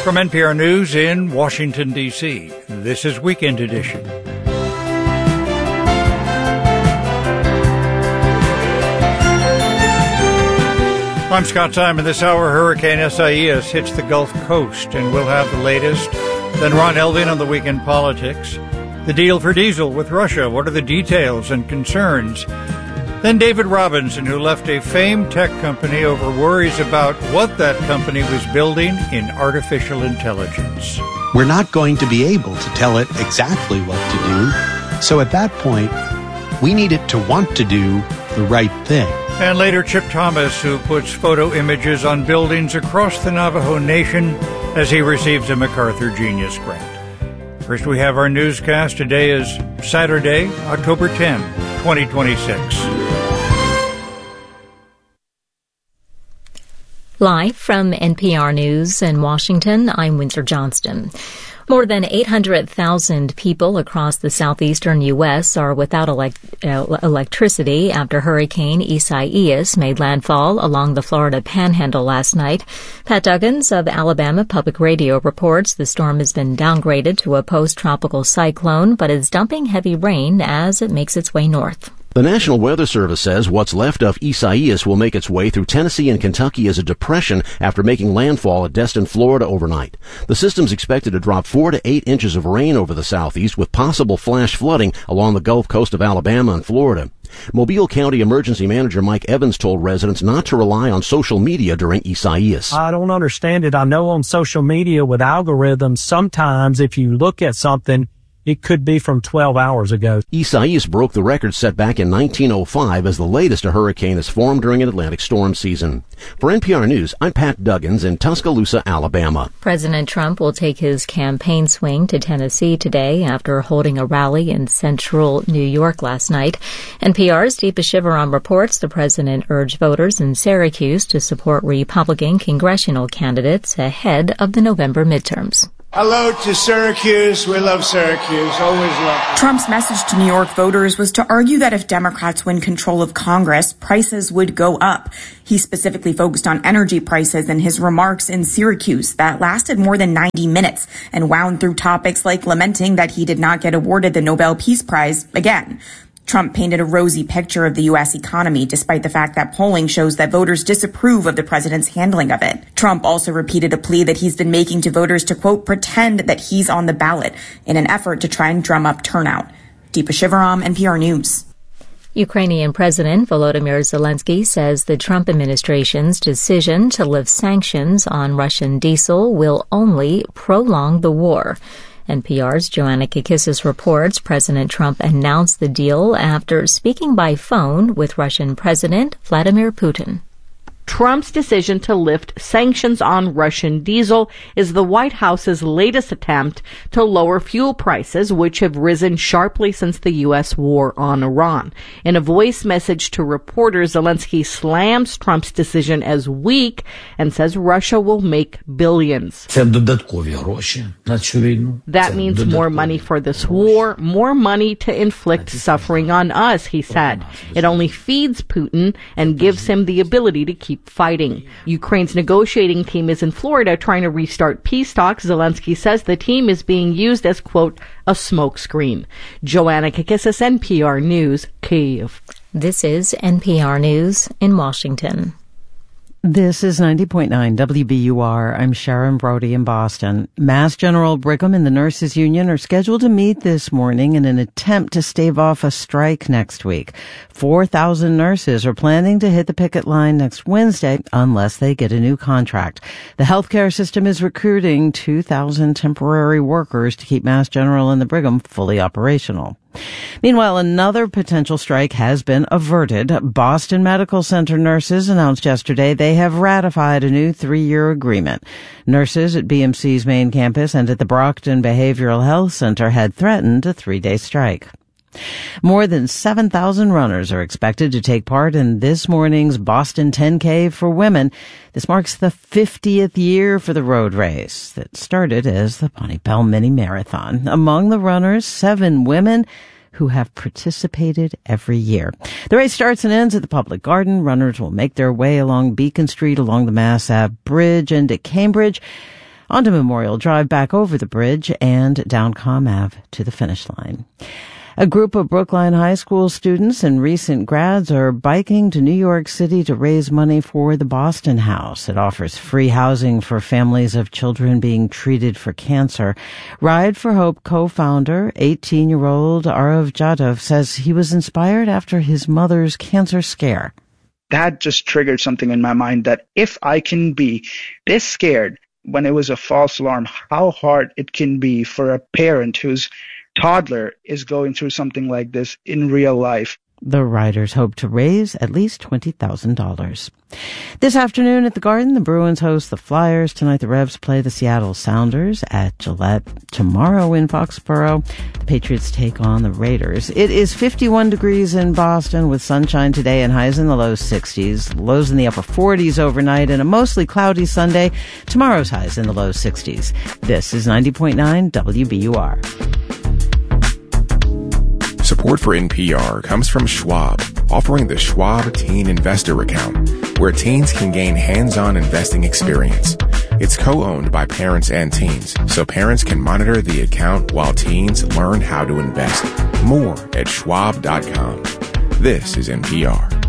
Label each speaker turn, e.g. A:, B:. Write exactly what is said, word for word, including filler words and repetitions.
A: From N P R News in Washington, D C, this is Weekend Edition. I'm Scott Simon. This hour, Hurricane Isaias hits the Gulf Coast, and we'll have the latest. Then Ron Elvin on the weekend politics. The deal for diesel with Russia. What are the details and concerns? Then David Robinson, who left a famed tech company over worries about what that company was building in artificial intelligence.
B: We're not going to be able to tell it exactly what to do. So at that point, we need it to want to do the right thing.
A: And later, Chip Thomas, who puts photo images on buildings across the Navajo Nation as he receives a MacArthur Genius Grant. First, we have our newscast. Today is Saturday, October tenth, twenty twenty-six.
C: Live from N P R News in Washington, I'm Windsor Johnston. More than eight hundred thousand people across the southeastern U S are without elect- uh, electricity after Hurricane Isaias made landfall along the Florida Panhandle last night. Pat Duggins of Alabama Public Radio reports the storm has been downgraded to a post-tropical cyclone, but is dumping heavy rain as it makes its way north.
D: The National Weather Service says what's left of Isaias will make its way through Tennessee and Kentucky as a depression after making landfall at Destin, Florida overnight. The system's expected to drop four to eight inches of rain over the southeast with possible flash flooding along the Gulf Coast of Alabama and Florida. Mobile County Emergency Manager Mike Evans told residents not to rely on social media during Isaias.
E: I don't understand it. I know on social media with algorithms, sometimes if you look at something, it could be from twelve hours ago.
D: Isaias broke the record set back in nineteen oh five as the latest a hurricane has formed during an Atlantic storm season. For N P R News, I'm Pat Duggins in Tuscaloosa, Alabama.
C: President Trump will take his campaign swing to Tennessee today after holding a rally in central New York last night. N P R's Deepa Shivaram reports the president urged voters in Syracuse to support Republican congressional candidates ahead of the November midterms.
F: Hello to Syracuse. We love Syracuse. Always love it.
G: Trump's message to New York voters was to argue that if Democrats win control of Congress, prices would go up. He specifically focused on energy prices in his remarks in Syracuse that lasted more than ninety minutes and wound through topics like lamenting that he did not get awarded the Nobel Peace Prize again. Trump painted a rosy picture of the U S economy, despite the fact that polling shows that voters disapprove of the president's handling of it. Trump also repeated a plea that he's been making to voters to, quote, pretend that he's on the ballot in an effort to try and drum up turnout. Deepa Shivaram, N P R News.
C: Ukrainian President Volodymyr Zelensky says the Trump administration's decision to lift sanctions on Russian diesel will only prolong the war. N P R's Joanna Kakissis reports President Trump announced the deal after speaking by phone with Russian President Vladimir Putin.
H: Trump's decision to lift sanctions on Russian diesel is the White House's latest attempt to lower fuel prices, which have risen sharply since the U S war on Iran. In a voice message to reporters, Zelensky slams Trump's decision as weak and says Russia will make billions. That means more money for this war, more money to inflict suffering on us, he said. It only feeds Putin and gives him the ability to keep fighting. Ukraine's negotiating team is in Florida trying to restart peace talks. Zelensky says the team is being used as, quote, a smokescreen. Joanna Kakissis, N P R News, Kyiv.
C: This is N P R News in Washington.
I: This is ninety point nine W B U R. I'm Sharon Brody in Boston. Mass General Brigham and the Nurses Union are scheduled to meet this morning in an attempt to stave off a strike next week. four thousand nurses are planning to hit the picket line next Wednesday unless they get a new contract. The healthcare system is recruiting two thousand temporary workers to keep Mass General and the Brigham fully operational. Meanwhile, another potential strike has been averted. Boston Medical Center nurses announced yesterday they have ratified a new three-year agreement. Nurses at B M C's main campus and at the Brockton Behavioral Health Center had threatened a three-day strike. More than seven thousand runners are expected to take part in this morning's Boston ten K for women. This marks the fiftieth year for the road race that started as the Bonnie Bell Mini Marathon. Among the runners, seven women who have participated every year. The race starts and ends at the Public Garden. Runners will make their way along Beacon Street, along the Mass Ave Bridge, and at Cambridge. onto Memorial Drive, back over the bridge, and down Comm Avenue to the finish line. A group of Brookline High School students and recent grads are biking to New York City to raise money for the Boston House. It offers free housing for families of children being treated for cancer. Ride for Hope co-founder, eighteen-year-old Arav Jadov, says he was inspired after his mother's cancer scare.
J: That just triggered something in my mind that if I can be this scared when it was a false alarm, how hard it can be for a parent whose toddler is going through something like this in real life.
I: The riders hope to raise at least twenty thousand dollars. This afternoon at the Garden, the Bruins host the Flyers. Tonight, the Revs play the Seattle Sounders at Gillette. Tomorrow in Foxborough, the Patriots take on the Raiders. It is fifty-one degrees in Boston with sunshine today and highs in the low sixties. Lows in the upper forties overnight and a mostly cloudy Sunday. Tomorrow's highs in the low sixties. This is ninety point nine W B U R.
K: Support for N P R comes from Schwab, offering the Schwab Teen Investor Account, where teens can gain hands-on investing experience. It's co-owned by parents and teens, so parents can monitor the account while teens learn how to invest. More at schwab dot com. This is N P R.